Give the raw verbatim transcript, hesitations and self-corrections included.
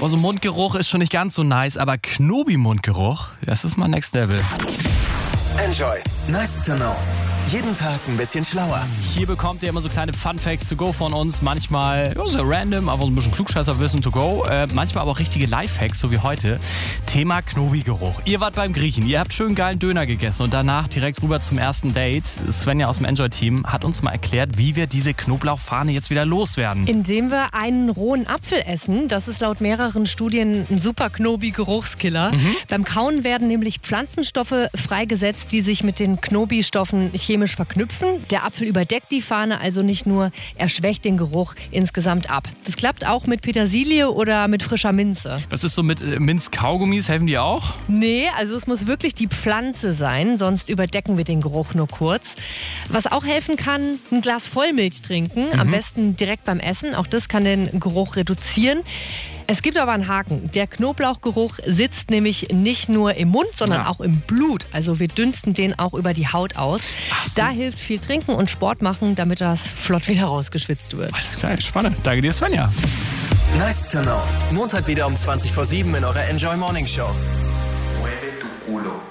Oh, so Mundgeruch ist schon nicht ganz so nice, aber Knobi-Mundgeruch, das ist mal Next Level. Enjoy. Nice to know. Jeden Tag ein bisschen schlauer. Hier bekommt ihr immer so kleine Fun Facts to go von uns. Manchmal ja, sehr random, aber so ein bisschen Klugscheißerwissen to go. Äh, manchmal aber auch richtige Lifehacks, so wie heute. Thema Knobi-Geruch. Ihr wart beim Griechen, ihr habt schön geilen Döner gegessen und danach direkt rüber zum ersten Date. Svenja aus dem Enjoy-Team hat uns mal erklärt, wie wir diese Knoblauchfahne jetzt wieder loswerden. Indem wir einen rohen Apfel essen. Das ist laut mehreren Studien ein super Knobi-Geruchskiller. Mhm. Beim Kauen werden nämlich Pflanzenstoffe freigesetzt, die sich mit den Knobi-Stoffen chemisch verknüpfen. Der Apfel überdeckt die Fahne also nicht nur, er schwächt den Geruch insgesamt ab. Das klappt auch mit Petersilie oder mit frischer Minze. Was ist so mit äh, Minzkaugummis? Helfen die auch? Nee, also es muss wirklich die Pflanze sein, sonst überdecken wir den Geruch nur kurz. Was auch helfen kann, ein Glas Vollmilch trinken, mhm. am besten direkt beim Essen. Auch das kann den Geruch reduzieren. Es gibt aber einen Haken. Der Knoblauchgeruch sitzt nämlich nicht nur im Mund, sondern ja. auch im Blut. Also wir dünsten den auch über die Haut aus. Ach so. Da hilft viel Trinken und Sport machen, damit das flott wieder rausgeschwitzt wird. Alles klar, spannend. Danke dir, Svenja. Nice to know. Montag wieder um zwanzig vor sieben in eurer Enjoy Morning Show. Mueve tu culo.